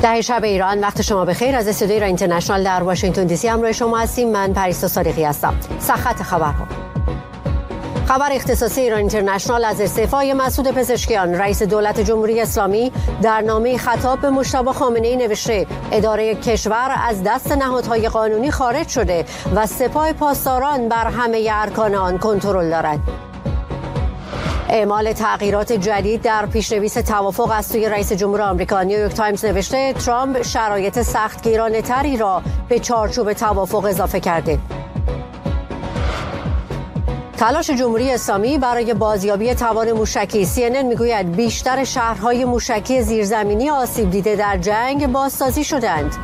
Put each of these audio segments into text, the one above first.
ده شب ایران، وقت شما بخیر. از استودیوی ایران اینترنشنال در واشنگتن دی سی همراه شما هستیم. من پریسا صادقی هستم. سرخط خبرها. خبر اختصاصی ایران اینترنشنال از استعفای مسعود پزشکیان رئیس دولت جمهوری اسلامی در نامه خطاب به مجتبی خامنه‌ای نوشته اداره کشور از دست نهادهای قانونی خارج شده و سپاه پاسداران بر همه ارکان آن کنترل دارد. اعمال تغییرات جدید در پیش‌نویس توافق از سوی رئیس جمهور آمریکا. نیویورک تایمز نوشته ترامپ شرایط سختگیرانه‌تری را به چارچوب توافق اضافه کرده. تلاش جمهوری اسلامی برای بازیابی توان موشکی. CNN میگوید بیشتر شهرهای موشکی زیرزمینی آسیب دیده در جنگ بازسازی شدند.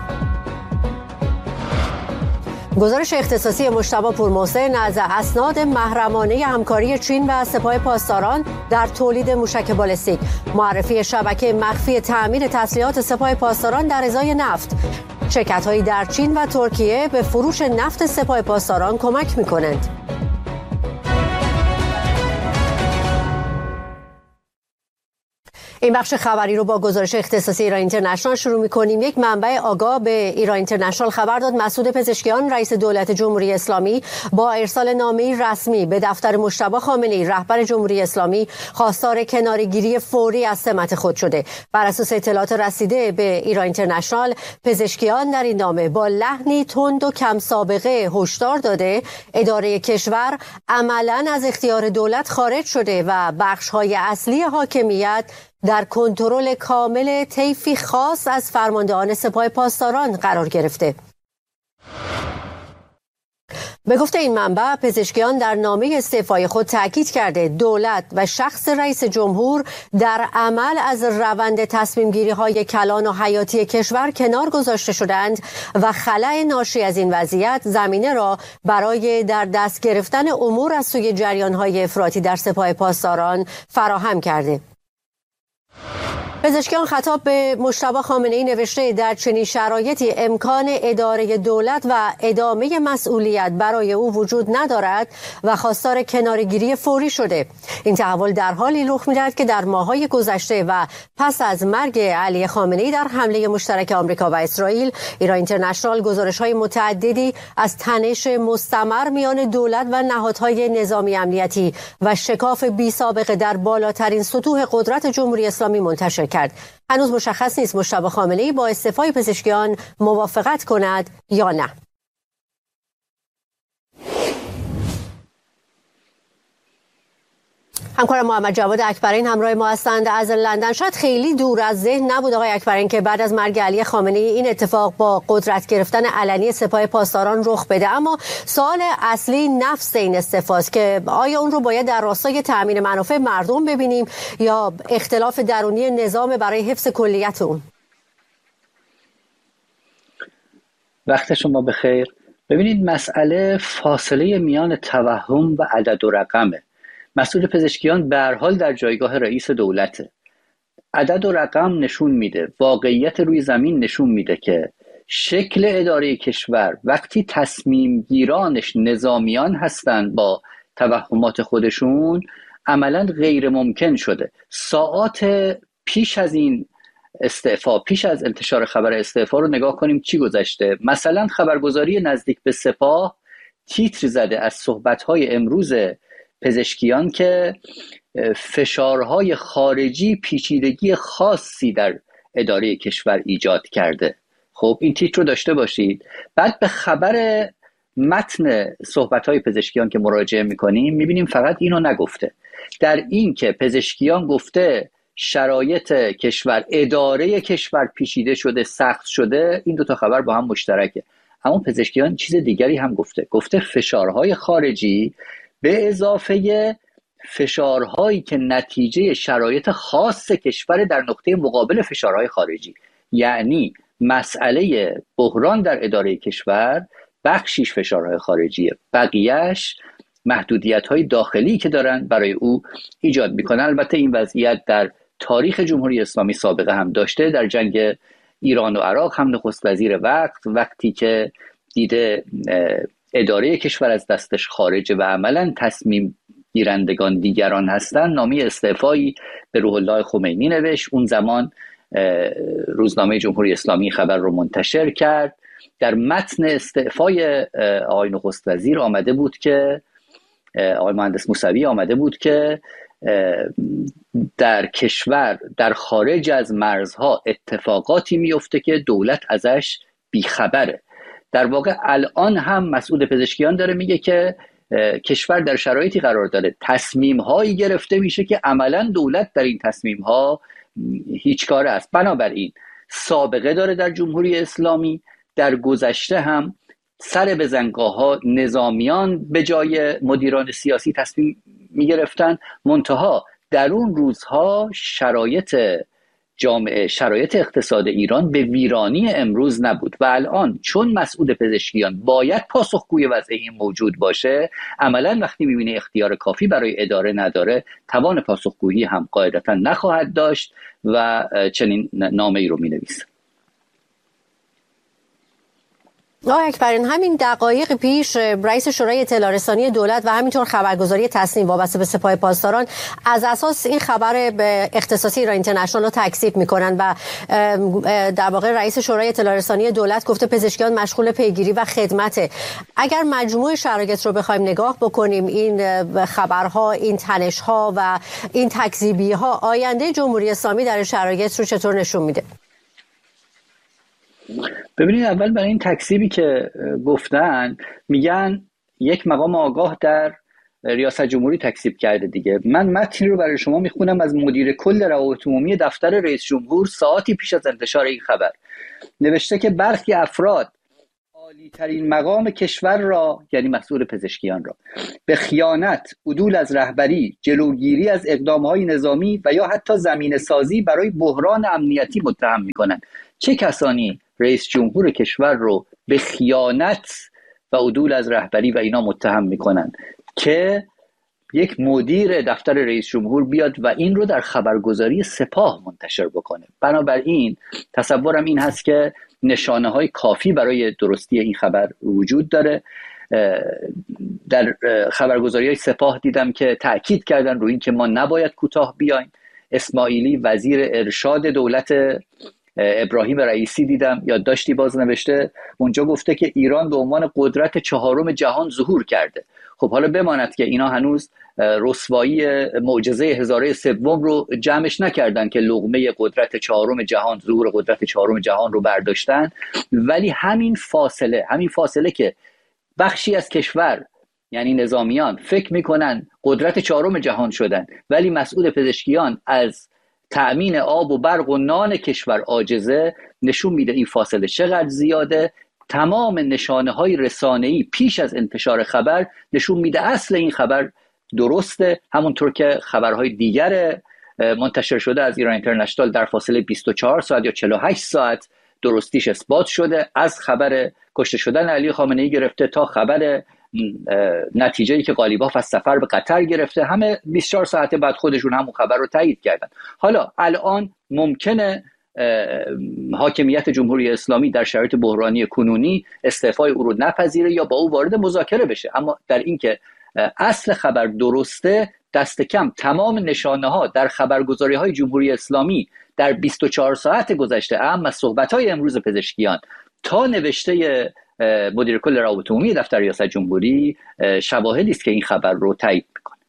گزارش اختصاصی مجتبی پورمحسن از اسناد محرمانه همکاری چین و سپاه پاسداران در تولید موشک بالستیک. معرفی شبکه مخفی تأمین تسلیحات سپاه پاسداران در ازای نفت. شرکت‌هایی در چین و ترکیه به فروش نفت سپاه پاسداران کمک می‌کنند. این بخش خبری رو با گزارش اختصاصی ایران اینترنشنال شروع می‌کنیم. یک منبع آگاه به ایران اینترنشنال خبر داد مسعود پزشکیان رئیس دولت جمهوری اسلامی با ارسال نامه‌ای رسمی به دفتر مجتبی خامنه‌ای رهبر جمهوری اسلامی خواستار کناره‌گیری فوری از سمت خود شده. بر اساس اطلاعات رسیده به ایران اینترنشنال، پزشکیان در این نامه با لحنی تند و کم سابقه هشدار داده اداره کشور عملاً از اختیار دولت خارج شده و بخش‌های اصلی حاکمیت در کنترل کامل طیفی خاص از فرماندهان سپاه پاسداران قرار گرفته. به گفته این منبع، پزشکیان در نامه استعفای خود تاکید کرده دولت و شخص رئیس جمهور در عمل از روند تصمیم گیری های کلان و حیاتی کشور کنار گذاشته شدند و خلأ ناشی از این وضعیت زمینه را برای در دست گرفتن امور از سوی جریان های افراطی در سپاه پاسداران فراهم کرده. پزشکیان خطاب به مجتبی خامنه‌ای نوشته در چنین شرایطی امکان اداره دولت و ادامه مسئولیت برای او وجود ندارد و خواستار کناره‌گیری فوری شده. این تحول در حالی رخ می‌دهد که در ماه‌های گذشته و پس از مرگ علی خامنه‌ای در حمله مشترک آمریکا و اسرائیل، ایران اینترنشنال گزارش‌های متعددی از تنش مستمر میان دولت و نهادهای نظامی امنیتی و شکاف بی‌سابقه در بالاترین سطوح قدرت جمهوری اسلامی منتشر کرد. هنوز مشخص نیست مجتبی خامنه‌ای با استعفای پزشکیان موافقت کند یا نه. همکارم محمد جواد اکبرین همراه ما هستند از لندن. شاید خیلی دور از ذهن نبود آقای اکبرین که بعد از مرگ علی خامنه‌ای این اتفاق با قدرت گرفتن علنی سپاه پاسداران رخ بده، اما سوال اصلی نفس این استعفاست که آیا اون رو باید در راستای تأمین منافع مردم ببینیم یا اختلاف درونی نظام برای حفظ کلیت اون؟ وقت شما بخیر. ببینید، مسئله فاصله میان توهم و عدد و رقمه. مسعود پزشکیان به هر حال در جایگاه رئیس دولته. عدد و رقم نشون میده، واقعیت روی زمین نشون میده که شکل اداره کشور وقتی تصمیم گیرانش نظامیان هستن با توهمات خودشون عملا غیر ممکن شده. ساعات پیش از این استعفا، پیش از انتشار خبر استعفا رو نگاه کنیم چی گذشته. مثلا خبرگزاری نزدیک به سپاه تیتر زده از صحبت‌های امروز پزشکیان که فشارهای خارجی پیچیدگی خاصی در اداره کشور ایجاد کرده. خب این تیتر رو داشته باشید. بعد به خبر متن صحبت‌های پزشکیان که مراجعه می‌کنیم می‌بینیم فقط اینو نگفته. در این که پزشکیان گفته شرایط کشور، اداره کشور پیچیده شده، سخت شده، این دوتا خبر با هم مشترکه. اما پزشکیان چیز دیگری هم گفته فشارهای خارجی به اضافه فشارهایی که نتیجه شرایط خاص کشور در نقطه مقابل فشارهای خارجی، یعنی مسئله بحران در اداره کشور بخشیش فشارهای خارجیه، بقیهش محدودیت‌های داخلی که دارن برای او ایجاد میکنن. البته این وضعیت در تاریخ جمهوری اسلامی سابقه هم داشته. در جنگ ایران و عراق هم نخست وزیر وقتی که دیده اداره کشور از دستش خارجه و عملا تصمیم گیرندگان دیگران هستن، نامه استعفایی به روح الله خمینی نوشت. اون زمان روزنامه جمهوری اسلامی خبر رو منتشر کرد. در متن استعفای آقای نخست وزیر آمده بود که آقای مهندس موسوی آمده بود که در کشور در خارج از مرزها اتفاقاتی میفته که دولت ازش بیخبره. در واقع الان هم مسعود پزشکیان داره میگه که کشور در شرایطی قرار داره تصمیم هایی گرفته میشه که عملا دولت در این تصمیم ها هیچ کاره است. بنابراین سابقه داره در جمهوری اسلامی، در گذشته هم سر به زنگاه‌ها نظامیان به جای مدیران سیاسی تصمیم میگرفتن، منتها در اون روزها شرایط جامعه، شرایط اقتصاد ایران به ویرانی امروز نبود و الان چون مسعود پزشکیان باید پاسخگوی وضع این موجود باشه، عملا وقتی میبینه اختیار کافی برای اداره نداره، توان پاسخگویی هم قاعدتا نخواهد داشت و چنین نامه ای رو مینویسه. آقای اکبرین، همین دقایق پیش رئیس شورای اطلاع رسانی دولت و همینطور خبرگزاری تصنیم وابسته به سپاه پاسداران از اساس این خبر به اختصاصی ایران اینترنشنال رو تکذیب میکنن و در واقع رئیس شورای اطلاع رسانی دولت گفته پزشکیان مشغول پیگیری و خدمته. اگر مجموع شرایط رو بخوایم نگاه بکنیم، این خبرها، این تنش‌ها و این تکذیبی‌ها، آینده جمهوری اسلامی در شرایط رو چطور نشون میده؟ ببینید، اول برای این تکذیبی که گفتن، میگن یک مقام آگاه در ریاست جمهوری تکذیب کرده دیگه. من متنی رو برای شما میخونم از مدیر کل روابط عمومی دفتر رئیس جمهور ساعتی پیش از انتشار این خبر. نوشته که برخی افراد عالی ترین مقام کشور را، یعنی مسئول پزشکیان را، به خیانت، عدول از رهبری، جلوگیری از اقدامهای نظامی و یا حتی زمینه سازی برای بحران امنیتی متهم میکنند. چه کسانی رئیس جمهور کشور رو به خیانت و عدول از رهبری و اینا متهم میکنن که یک مدیر دفتر رئیس جمهور بیاد و این رو در خبرگزاری سپاه منتشر بکنه؟ بنابراین تصورم این هست که نشانه های کافی برای درستی این خبر وجود داره. در خبرگزاری های سپاه دیدم که تأکید کردن روی این که ما نباید کوتاه بیایم. اسماعیلی وزیر ارشاد دولت ابراهیم رئیسی دیدم یادداشتی باز نوشته، اونجا گفته که ایران به عنوان قدرت چهارم جهان ظهور کرده. خب حالا بماند که اینا هنوز رسوایی معجزه هزاره سوم رو جمعش نکردن که لقمه قدرت چهارم جهان، ظهور قدرت چهارم جهان رو برداشتن، ولی همین فاصله که بخشی از کشور یعنی نظامیان فکر میکنن قدرت چهارم جهان شدن ولی مسئول پزشکیان از تأمین آب و برق و نان کشور عاجزه، نشون میده این فاصله چقدر زیاده. تمام نشانه های رسانه‌ای پیش از انتشار خبر نشون میده اصل این خبر درسته، همونطور که خبرهای دیگر منتشر شده از ایران اینترنشنال در فاصله 24 ساعت یا 48 ساعت درستیش اثبات شده. از خبر کشته شدن علی خامنه‌ای گرفته تا خبر نتیجه‌ای که قالیباف از سفر به قطر گرفته، همه 24 ساعت بعد خودشون همون خبر رو تایید کردن. حالا الان ممکنه حاکمیت جمهوری اسلامی در شرایط بحرانی کنونی استعفای او رو نپذیره یا با او وارد مذاکره بشه، اما در این که اصل خبر درسته، دست کم تمام نشانه ها در خبرگزاری های جمهوری اسلامی در 24 ساعت گذشته، اما صحبت های امروز پزشکیان تا نوشته مدیر کل روابط عمومی دفتر ریاست جمهوری، شواهدی است که این خبر رو تایید میکنه.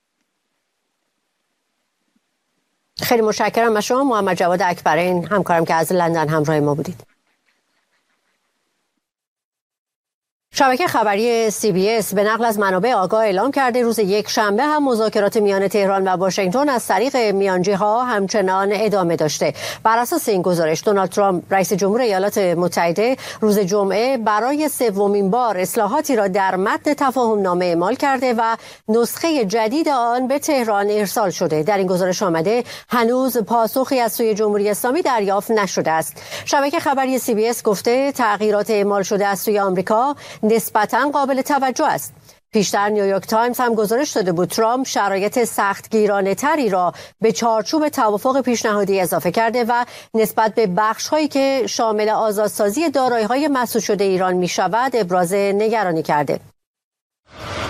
خیلی متشکرم از شما محمد جواد اکبرین، همکارم که از لندن همراه ما بودید. شبکه خبری CBS به نقل از منابع آگاه اعلام کرده روز یک شنبه هم مذاکرات میان تهران و واشنگتن از طریق میانجی‌ها همچنان ادامه داشته. بر اساس این گزارش دونالد ترامپ رئیس جمهور ایالات متحده روز جمعه برای سومین بار اصلاحاتی را در متن تفاهم نامه اعمال کرده و نسخه جدید آن به تهران ارسال شده. در این گزارش آمده هنوز پاسخی از سوی جمهوری اسلامی دریافت نشده است. شبکه خبری CBS گفته تغییرات اعمال شده از سوی آمریکا نسبتاً قابل توجه است. پیشتر نیویورک تایمز هم گزارش داده بود ترامپ شرایط سختگیرانه تری را به چارچوب توافق پیشنهادی اضافه کرده و نسبت به بخش‌هایی که شامل آزادسازی دارایی‌های مسدود شده ایران می‌شود ابراز نگرانی کرده.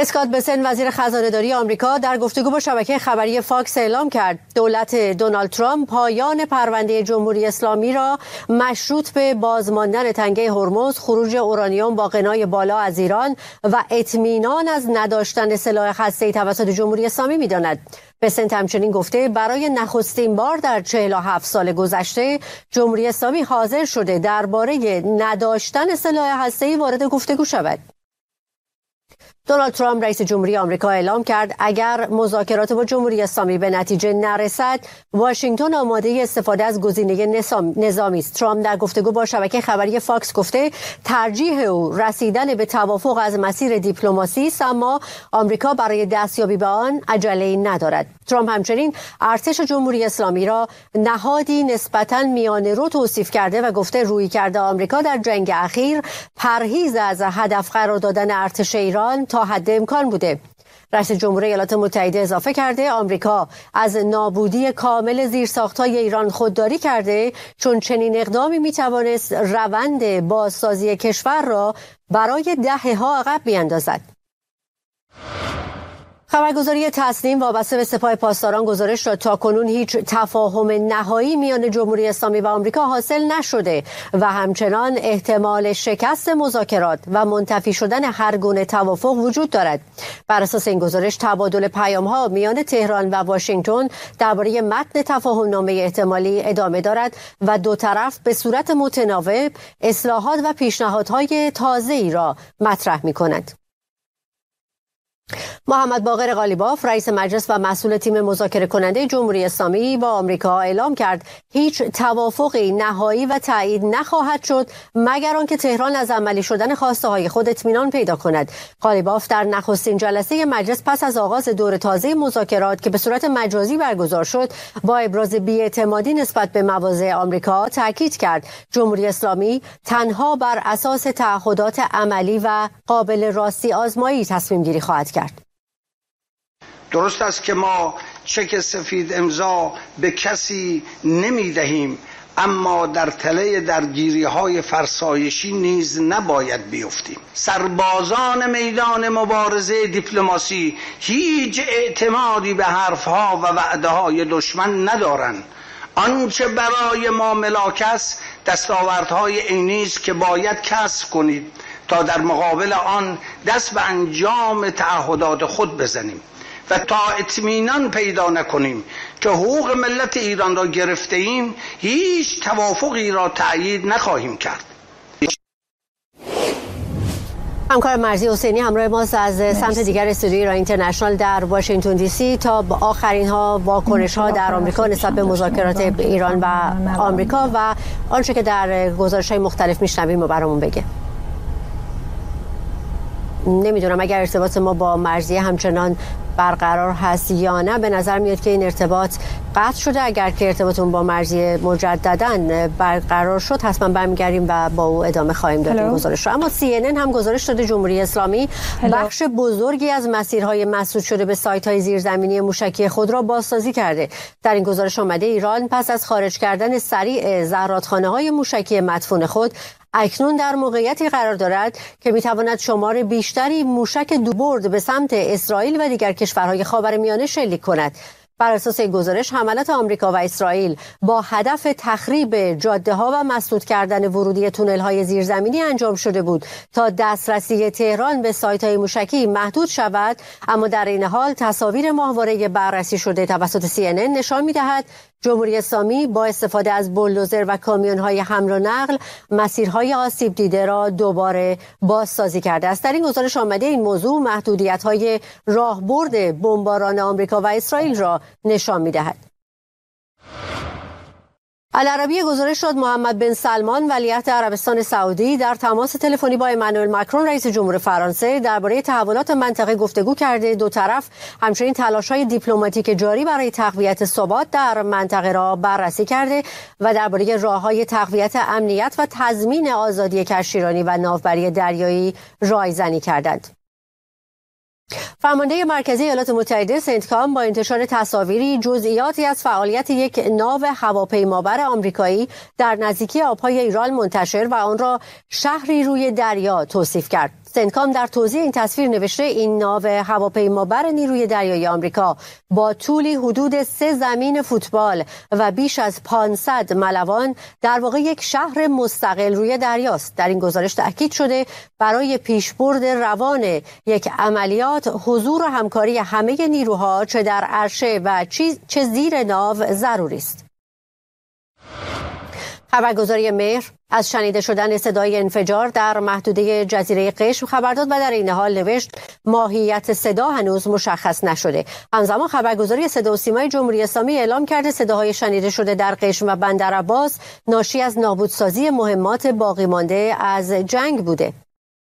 اسکات بسن وزیر خزانه‌داری آمریکا در گفتگو با شبکه خبری فاکس اعلام کرد دولت دونالد ترامپ پایان پرونده جمهوری اسلامی را مشروط به بازماندن تنگه هرمز، خروج اورانیوم با غنای بالا از ایران و اطمینان از نداشتن سلاح هسته‌ای توسط جمهوری اسلامی می‌داند. بسن همچنین گفته برای نخستین بار در 47 سال گذشته جمهوری اسلامی حاضر شده درباره نداشتن سلاح هسته‌ای وارد گفتگو شود. دونالد ترامپ رئیس جمهوری آمریکا اعلام کرد اگر مذاکرات با جمهوری اسلامی به نتیجه نرسد واشنگتن آماده استفاده از گزینه نظامی است. ترامپ در گفتگو با شبکه خبری فاکس گفته ترجیح او رسیدن به توافق از مسیر دیپلماسی است، اما آمریکا برای دستیابی به آن عجله‌ای ندارد. ترامپ همچنین ارتش جمهوری اسلامی را نهادی نسبتاً میانه‌رو توصیف کرده و گفته رویکرد آمریکا در جنگ اخیر پرهیز از هدف قرار دادن ارتش ایران تا حد امکان بوده. رئیس جمهور ایالات متحده اضافه کرده آمریکا از نابودی کامل زیرساخت‌های ایران خودداری کرده، چون چنین اقدامی میتوانست روند بازسازی کشور را برای دهه‌ها عقب بیاندازد. خبرگزاری تسنیم وابسته به سپاه پاسداران گزارش داد تاکنون هیچ تفاهم نهایی میان جمهوری اسلامی و آمریکا حاصل نشده و همچنان احتمال شکست مذاکرات و منتفی شدن هر گونه توافق وجود دارد. بر اساس این گزارش تبادل پیام‌ها میان تهران و واشنگتن درباره متن تفاهم‌نامه احتمالی ادامه دارد و دو طرف به صورت متناوب اصلاحات و پیشنهادهای تازه‌ای را مطرح می‌کنند. محمد باقر قالیباف رئیس مجلس و مسئول تیم مذاکره کننده جمهوری اسلامی با آمریکا اعلام کرد هیچ توافقی نهایی و تایید نخواهد شد مگر آنکه تهران از عملی شدن خواسته های خود اطمینان پیدا کند. قالیباف در نخستین جلسه مجلس پس از آغاز دور تازه مذاکرات که به صورت مجازی برگزار شد با ابراز بی‌اعتمادی نسبت به مواضع آمریکا تاکید کرد جمهوری اسلامی تنها بر اساس تعهدات عملی و قابل راستی آزمایی تصمیم گیری خواهد کرد. درست است که ما چک سفید امضا به کسی نمی دهیم، اما در تله درگیری‌های فرسایشی نیز نباید بیفتیم. سربازان میدان مبارزه دیپلماسی هیچ اعتمادی به حرفها و وعده‌های دشمن ندارند. آنچه برای ما ملاک است دستاوردهای عینی است که باید کسب کنید تا در مقابل آن دست به انجام تعهدات خود بزنیم و تا اطمینان پیدا نکنیم که حقوق ملت ایران را گرفته ایم هیچ توافقی را تأیید نخواهیم کرد. همکار مرزی حسینی همراه ماست از سمت دیگر استودیوی ایران اینترنشنال در واشنگتن دی سی تا آخرین واکنش ها در آمریکا نسبت به مذاکرات ایران و آمریکا و آنچه که در گزارش‌های مختلف میشنویم و برامون بگه. نمیدونم اگر ارتباط ما با مرزیه همچنان برقرار هست یا نه. به نظر میاد که این ارتباط قطع شده. اگر که ارتباطمون با مرزیه مجدداً برقرار شد حتما برمیگردیم و با او ادامه خواهیم داد این گزارش رو. اما CNN هم گزارش داده جمهوری اسلامی بخش بزرگی از مسیرهای مسدود شده به سایت‌های زیرزمینی موشکی خود را بازسازی کرده. در این گزارش آمده ایران پس از خارج کردن سریع زهراتخانه‌های موشکی مدفون خود اکنون در موقعیتی قرار دارد که میتواند شمار بیشتری موشک دوبرد به سمت اسرائیل و دیگر کشورهای خاورمیانه شلیک کند. بر اساس این گزارش حملات آمریکا و اسرائیل با هدف تخریب جاده‌ها و مسدود کردن ورودی تونل‌های زیرزمینی انجام شده بود تا دسترسی تهران به سایت‌های موشکی محدود شود، اما در این حال تصاویر ماهواره بررسی شده توسط CNN نشان می‌دهد جمهوری اسلامی با استفاده از بولدوزر و کامیون‌های حمل و نقل مسیرهای آسیب دیده را دوباره بازسازی کرده است. در این گزارش آمده این موضوع محدودیت‌های راهبرد بمباران آمریکا و اسرائیل را نشان می‌دهد. العربیه گزارش داد محمد بن سلمان ولیعهد عربستان سعودی در تماس تلفنی با امانوئل ماکرون رئیس جمهور فرانسه درباره تحولات منطقه گفتگو کرده. دو طرف همچنین تلاش‌های دیپلماتیک جاری برای تقویت ثبات در منطقه را بررسی کرده و درباره راه‌های تقویت امنیت و تضمین آزادی کشتیرانی و ناوبری دریایی رایزنی کردند. فرمانده مرکزی ایالات متحده سنتکام با انتشار تصاویری جزئیاتی از فعالیت یک ناو هواپیمابر آمریکایی در نزدیکی آبهای ایران منتشر و آن را شهری روی دریا توصیف کرد. سنتکام در توضیح این تصویر نوشته این ناو هواپیمابر نیروی دریایی آمریکا با طولی حدود 3 زمین فوتبال و بیش از 500 ملوان در واقع یک شهر مستقل روی دریاست. در این گزارش تاکید شده برای پیشبرد روان یک عملیات حضور و همکاری همه نیروها چه در عرشه و چه زیر ناو ضروری است. خبرگزاری مهر از شنیده شدن صدای انفجار در محدوده جزیره قشم خبر داد و در این حال نوشت ماهیت صدا هنوز مشخص نشده. همزمان خبرگزاری صدا و سیمای جمهوری اسلامی اعلام کرده صداهای شنیده شده در قشم و بندر عباس ناشی از نابودسازی مهمات باقی مانده از جنگ بوده.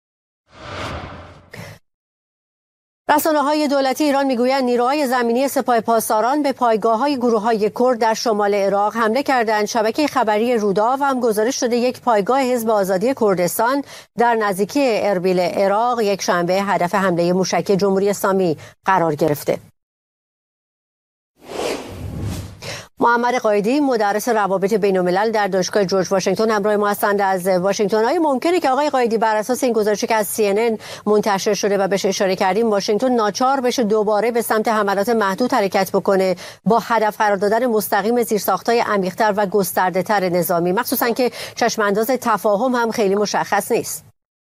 رسانه‌های دولتی ایران میگویند نیروهای زمینی سپاه پاسداران به پایگاه‌های گروه‌های کرد در شمال عراق حمله کردند. شبکه خبری رودا هم گزارش شده یک پایگاه حزب آزادی کردستان در نزدیکی اربیل عراق یک شنبه هدف حمله موشکی جمهوری اسلامی قرار گرفته. محمد قائدی مدرس روابط بین‌الملل در دانشگاه جورج واشنگتن همراه ما هستند از واشنگتن. آیا ممکنه که آقای قائدی بر اساس این گزارشی که از CNN منتشر شده و بهش اشاره کردیم واشنگتن ناچار بشه دوباره به سمت حملات محدود حرکت بکنه با هدف قرار دادن مستقیم زیرساخت‌های عمیق‌تر و گسترده‌تر نظامی، مخصوصا که چشم‌انداز تفاهم هم خیلی مشخص نیست؟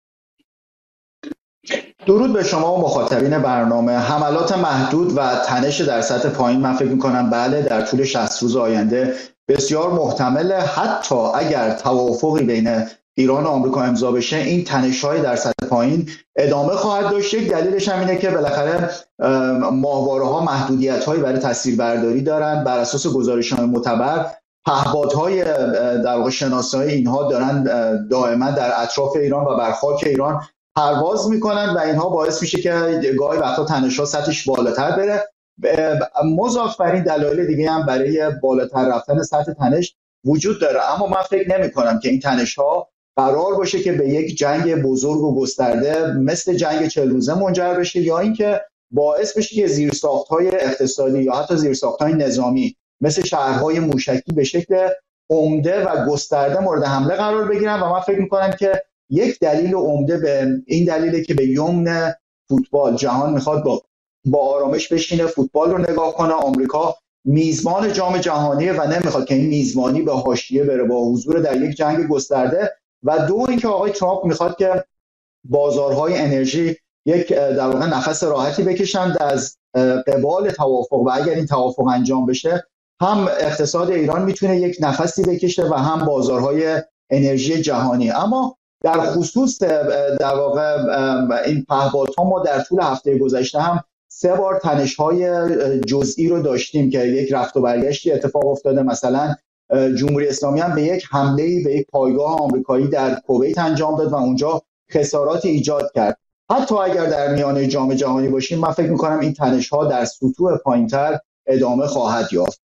درود به شما و مخاطبین برنامه. حملات محدود و تنش در سطح پایین من فکر می‌کنم بله در طول 60 روز آینده بسیار محتمله. حتی اگر توافقی بین ایران و آمریکا امضا بشه این تنش‌های در سطح پایین ادامه خواهد داشت. یک دلیلش هم اینه که بالاخره ماهواره‌ها محدودیت‌هایی برای تصویربرداری دارن. بر اساس گزارش‌های معتبر پهپادهای در واقع شناسایی اینها دارن دائما در اطراف ایران و بر خاک ایران پرواز میکنن و اینها باعث میشه که گاهی وقتا تنش‌ها سطحش بالاتر بره. مضاف بر این دلایل دیگه هم برای بالاتر رفتن سطح تنش وجود داره، اما من فکر نمی‌کنم که این تنش‌ها قرار باشه که به یک جنگ بزرگ و گسترده مثل جنگ 40 روزه منجر بشه یا اینکه باعث بشه که زیرساخت‌های اقتصادی یا حتی زیرساخت‌های نظامی مثل شهرهای موشکی به شکل عمده و گسترده مورد حمله قرار بگیرن. و من فکر می‌کنم که یک دلیل عمده به این دلیله که به یمن فوتبال جهان میخواد با آرامش بشینه، فوتبال رو نگاه کنه. آمریکا میزبان جام جهانیه و نمیخواد که این میزبانی به حاشیه بره با حضور در یک جنگ گسترده. و دو اینکه آقای ترامپ میخواد که بازارهای انرژی یک در واقع نفس راحتی بکشند از قبال توافق و اگر این توافق انجام بشه هم اقتصاد ایران میتونه یک نفسی بکشه و هم بازارهای انرژی جهانی. اما در خصوص در واقع این پهپادها ما در طول هفته گذشته هم 3 بار تنش‌های جزئی رو داشتیم که یک رفت و برگشتی اتفاق افتاده. مثلا جمهوری اسلامی هم به یک حمله‌ای به یک پایگاه آمریکایی در کویت انجام داد و اونجا خساراتی ایجاد کرد. حتی اگر در میانه جام جهانی باشیم من فکر می‌کنم این تنش‌ها در سطوح پایین‌تر ادامه خواهد یافت.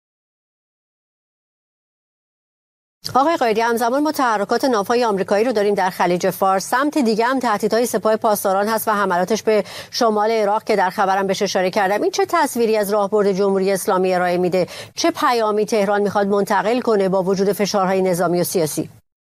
آقای قائدی همزمان ما تحرکات ناوهای آمریکایی رو داریم در خلیج فارس، سمت دیگه هم تهدیدهای سپاه پاسداران هست و حملاتش به شمال عراق که در خبرم بهش اشاره کردم. این چه تصویری از راهبرد جمهوری اسلامی ارائه میده؟ چه پیامی تهران میخواد منتقل کنه با وجود فشارهای نظامی و سیاسی؟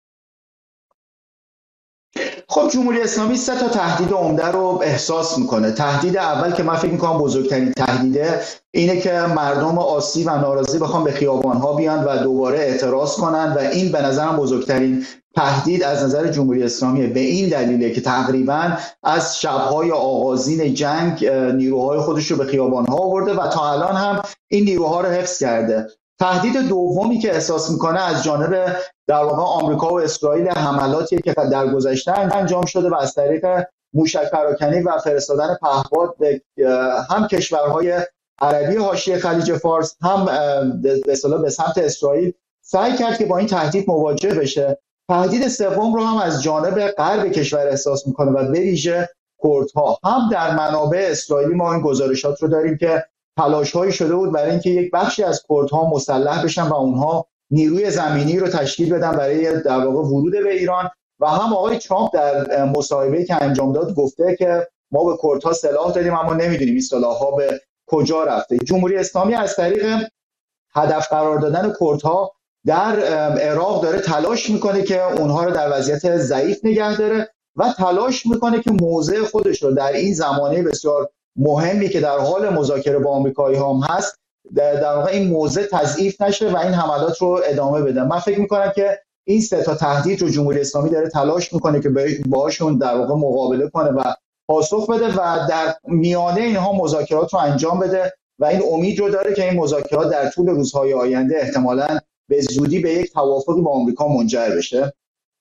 خب جمهوری اسلامی 3 تا تهدید عمده رو احساس میکنه. تهدید اول که من فکر میکنم بزرگترین تهدیده اینه که مردم عاصی و ناراضی بخوان به خیابان‌ها بیان و دوباره اعتراض کنن و این به نظرم بزرگترین تهدید از نظر جمهوری اسلامی به این دلیله که تقریبا از شب‌های آغازین جنگ نیروهای خودش رو به خیابان‌ها آورده و تا الان هم این نیروها رو حفظ کرده. تهدید دومی که احساس میکنه از جانب در واقع آمریکا و اسرائیل حملاتی که در گذشته انجام شده و از طریق موشک پراکنی و فرستادن پهپاد به هم کشورهای عربی حاشیه خلیج فارس هم به اصطلاح به سمت اسرائیل سعی کرد که با این تهدید مواجه بشه. تهدید سوم رو هم از جانب غرب کشور احساس میکنه و به ویژه کردها. هم در منابع اسرائیلی ما این گزارشات رو داریم که تلاش‌هایی شده بود برای اینکه یک بخشی از کردها مسلح بشن و اونها نیروی زمینی رو تشکیل بدن برای در واقع ورود به ایران. و هم آقای ترامپ در مصاحبه‌ای که انجام داد گفته که ما به کردها سلاح دادیم اما نمیدونیم این سلاح‌ها به کجا رفته. جمهوری اسلامی از طریق هدف قرار دادن کردها در عراق داره تلاش میکنه که اونها رو در وضعیت ضعیف نگه داره و تلاش میکنه که موضع خودش رو در این زمانه بسیار مهمی که در حال مذاکره با آمریکایی‌ها هم هست در واقع این موضع تضعیف نشه و این حملات رو ادامه بده. من فکر میکنم که این سه تا تهدید رو جمهوری اسلامی داره تلاش میکنه که باهاشون در واقع مقابله کنه و پاسخ بده و در میانه اینها مذاکرات رو انجام بده و این امید رو داره که این مذاکرات در طول روزهای آینده احتمالاً به زودی به یک توافقی با آمریکا منجر بشه.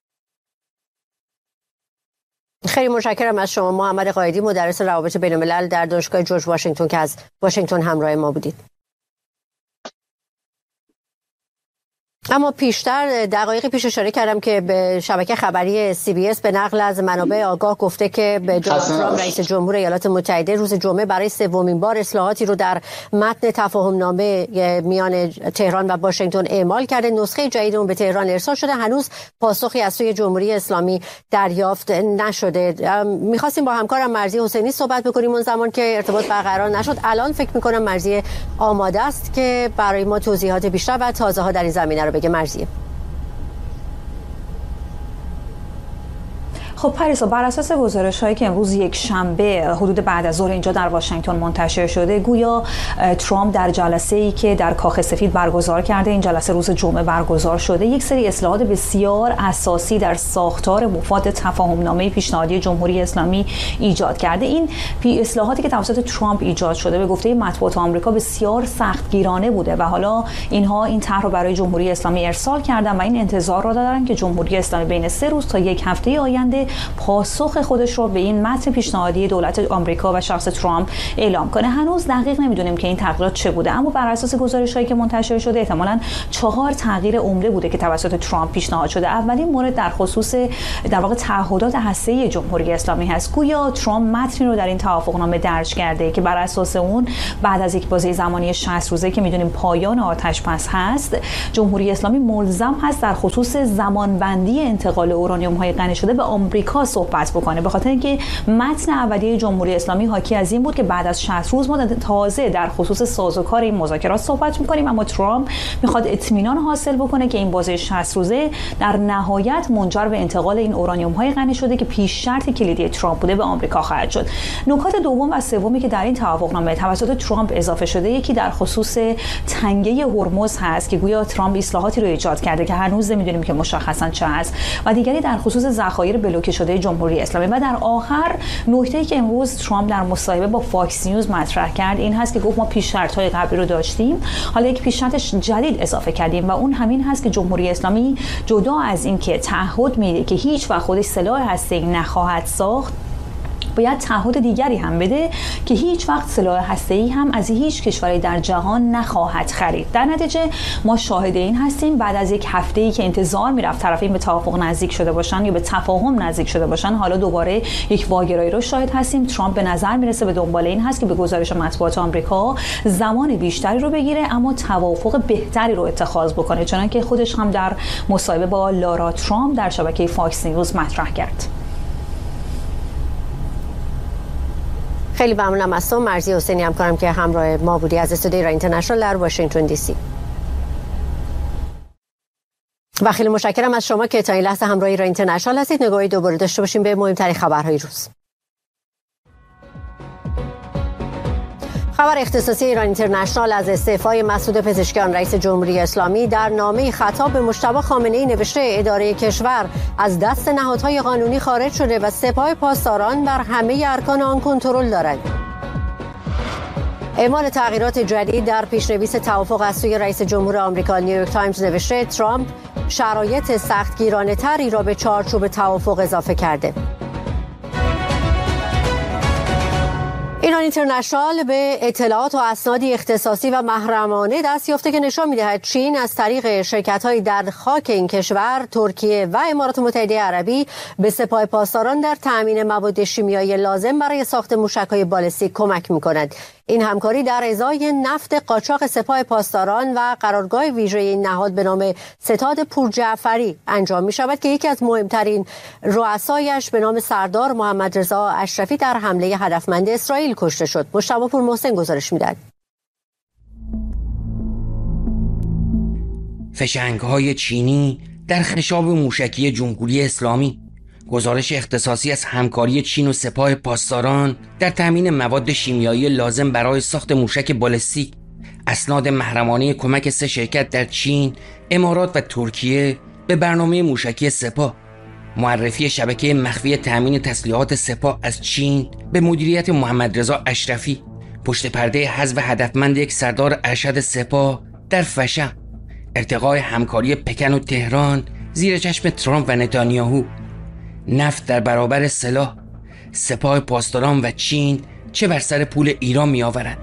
خیلی متشکرم از شما محمد قائدی، مدرس روابط بین‌الملل در دانشگاه جورج واشنگتن که از واشنگتن همراه ما بودید. اما پیشتر دقایقی پیش اشاره کردم که به شبکه خبری CBS به نقل از منابع آگاه گفته که به دونالد ترامپ رئیس جمهور ایالات متحده روز جمعه برای سومین بار اصلاحاتی رو در متن تفاهم‌نامه میان تهران و واشنگتن اعمال کرده. نسخه جدید اون به تهران ارسال شده، هنوز پاسخی از سوی جمهوری اسلامی دریافت نشده. می‌خواستیم با همکارم مرضی حسینی صحبت بکنیم اون زمان که ارتباط برقرار نشد. الان فکر می‌کنم مرضی آماده است که برای ما توضیحات بیشتر و تازه‌ها در این زمینه رو بگه. مرضیه. خب پریسا، بر اساس گزارش‌هایی که امروز یک شنبه حدود بعد از ظهر اینجا در واشنگتن منتشر شده، گویا ترامپ در جلسه‌ای که در کاخ سفید برگزار کرده، این جلسه روز جمعه برگزار شده، یک سری اصلاحات بسیار اساسی در ساختار مفاد تفاهم‌نامه پیشنهادی جمهوری اسلامی ایجاد کرده. این اصلاحاتی که توسط ترامپ ایجاد شده به گفته مطبوعات آمریکا بسیار سختگیرانه بوده و حالا اینها این طرح رو برای جمهوری اسلامی ارسال کردن و این انتظار رو دارن که جمهوری اسلامی بین 3 روز تا یک هفته آینده پاسخ خودش رو به این متن پیشنهادی دولت آمریکا و شخص ترامپ اعلام کنه. هنوز دقیق نمیدونیم که این تغییرات چه بوده، اما بر اساس گزارش‌هایی که منتشر شده احتمالاً 4 تغییر عمده بوده که توسط ترامپ پیشنهاد شده. اولین مورد در خصوص در واقع تعهدات هسته‌ای جمهوری اسلامی هست. گویا ترامپ متنی رو در این توافقنامه درج کرده که بر اساس اون بعد از یک بازه زمانی 60 روزه که میدونیم پایان آتش‌بس هست، جمهوری اسلامی ملزم هست در خصوص زمانبندی انتقال اورانیوم‌های غنی شده به آمریکا صحبت بکنه، به خاطر اینکه متن اولیه جمهوری اسلامی حاکی از این بود که بعد از 60 روز ما تازه در خصوص سازوکار این مذاکرات صحبت می‌کنیم، اما ترامپ میخواد اطمینان حاصل بکنه که این بازه 60 روزه در نهایت منجر به انتقال این اورانیوم‌های غنی شده که پیش شرط کلیدی ترامپ بوده به آمریکا خواهد شد. نکات دوم و سومی که در این توافقنامه توسط ترامپ اضافه شده، یکی در خصوص تنگه هرمز هست که گویا ترامپ اصلاحاتی رو ایجاد کرده که هنوز نمی‌دونیم که مشخصاً چه است، و دیگری در خصوص ذخایر بلوکه شده جمهوری اسلامی. و در آخر نکته‌ای که امروز ترامپ در مصاحبه با فاکس نیوز مطرح کرد این هست که گفت ما پیش شرط‌های قبلی رو داشتیم، حالا یک پیش شرط جدید اضافه کردیم و اون همین هست که جمهوری اسلامی جدا از این که تعهد میده که هیچ وقت خودش سلاح هسته‌ای نخواهد ساخت، باید تعهد دیگری هم بده که هیچ وقت سلاح هسته‌ای هم از هیچ کشوری در جهان نخواهد خرید. در نتیجه ما شاهد این هستیم بعد از یک هفته‌ای که انتظار می‌رفت طرفین به توافق نزدیک شده باشن یا به تفاهم نزدیک شده باشن، حالا دوباره یک واگرایی رو شاهد هستیم. ترامپ به نظر میرسه به دنبال این هست که به گزارش مطبوعات آمریکا زمان بیشتری رو بگیره اما توافق بهتری رو اتخاذ بکنه، چنانکه خودش هم در مصاحبه با لارا ترامپ در شبکه فاکس نیوز مطرح کرد. خیلی ممنونم از تو مرضی حسینی، همکارم که همراه ما بودی از استودیو ایران اینترنشنال در واشنگتن دی سی. و خیلی متشکرم از شما که تا این لحظه همراه ایران اینترنشنال هستید. نگاهی دوباره داشته باشیم به مهمترین خبرهای روز. خبر اختصاصی ایران اینترنشنال از استعفای مسعود پزشکیان رئیس جمهوری اسلامی. در نامه خطاب به مجتبی خامنه‌ای نوشته اداره کشور از دست نهادهای قانونی خارج شده و سپاه پاسداران بر همه ارکان آن کنترل دارد. اعمال تغییرات جدید در پیشنویس توافق از سوی رئیس جمهور آمریکا. نیویورک تایمز نوشته ترامپ شرایط سختگیرانه تری را به چارچوب توافق اضافه کرده. ایران اینترنشنال به اطلاعات و اسنادی اختصاصی و محرمانه دست یافته که نشان می‌دهد چین از طریق شرکت‌های در خاک این کشور، ترکیه و امارات متحده عربی به سپاه پاسداران در تأمین مواد شیمیایی لازم برای ساخت موشک‌های بالستیک کمک می‌کند. این همکاری در ازای نفت قاچاق سپاه پاسداران و قرارگاه ویژه این نهاد به نام ستاد پورجعفری انجام می شود که یکی از مهمترین رؤسایش به نام سردار محمد رضا اشرفی در حمله هدفمند اسرائیل کشته شد. مجتبی پورمحسن گزارش می‌دهد. فشنگ‌های چینی در خشاب موشکی جمهوری اسلامی. گزارش اختصاصی از همکاری چین و سپاه پاسداران در تامین مواد شیمیایی لازم برای ساخت موشک بالستیک. اسناد محرمانه کمک 3 شرکت در چین، امارات و ترکیه به برنامه موشکی سپاه. معرفی شبکه مخفی تامین تسلیحات سپاه از چین به مدیریت محمد رضا اشرفی. پشت پرده حذف هدفمند یک سردار ارشد سپاه در فشن. ارتقای همکاری پکن و تهران زیر چشم ترامپ و نتانیاهو. نفت در برابر سلاح. سپاه پاسداران و چین چه بر سر پول ایران می آورند.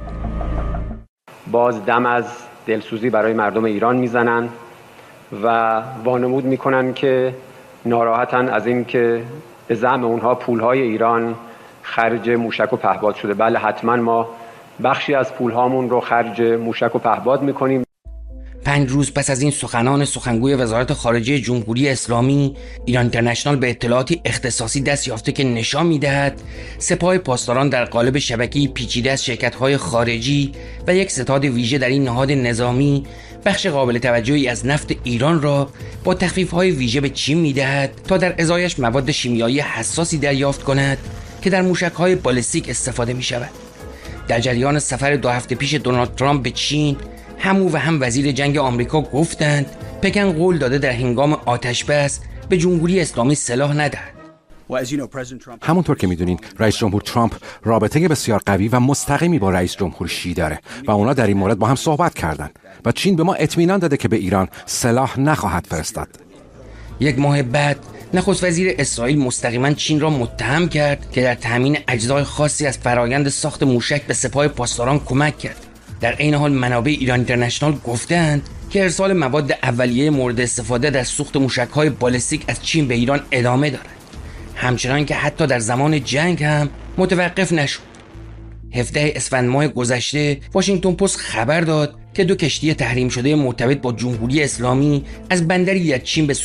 باز دم از دلسوزی برای مردم ایران میزنن و وانمود میکنن که ناراحتن از این که به زعم اونها پولهای ایران خرج موشک و پهپاد شده. بله، حتما ما بخشی از پولهامون رو خرج موشک و پهپاد میکنیم. 5 روز پس از این سخنان سخنگوی وزارت خارجه جمهوری اسلامی، ایران اینترنشنال به اطلاعاتی اختصاصی دست یافته که نشان می‌دهد سپاه پاسداران در قالب شبکه‌ای پیچیده از شرکت‌های خارجی و یک ستاد ویژه در این نهاد نظامی بخش قابل توجهی از نفت ایران را با تخفیف‌های ویژه به چین می‌دهد تا در ازایش مواد شیمیایی حساسی دریافت کند که در موشک‌های بالستیک استفاده می‌شود. در جریان سفر 2 هفته پیش دونالد ترامپ به چین، هم او و هم وزیر جنگ آمریکا گفتند پکن قول داده در هنگام آتش‌بس به جمهوری اسلامی سلاح ندهد. همونطور که میدونین رئیس جمهور ترامپ رابطه بسیار قوی و مستقیمی با رئیس جمهور شی داره و اونا در این مورد با هم صحبت کردن و چین به ما اطمینان داده که به ایران سلاح نخواهد فرستاد. 1 ماه بعد نخست وزیر اسرائیل مستقیما چین را متهم کرد که در تامین اجزای خاصی از فرایند ساخت موشک به سپاه پاسداران کمک کرد. در عین حال منابع ایران اینترنشنال گفتند که ارسال مواد اولیه مورد استفاده در سوخت موشک‌های بالستیک از چین به ایران ادامه دارد، همچنان که حتی در زمان جنگ هم متوقف نشد. 17 اسفند ماه گذشته واشنگتن پست خبر داد که 2 کشتی تحریم شده مرتبط با جمهوری اسلامی از بندری در چین به